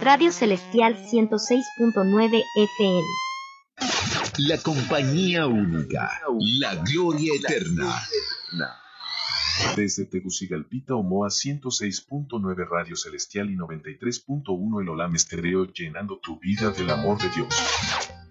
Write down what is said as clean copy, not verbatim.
Radio Celestial 106.9 FM. La compañía única, la gloria eterna. Desde Tegucigalpita, Omoa 106.9 Radio Celestial y 93.1 El Olam Estéreo, llenando tu vida del amor de Dios.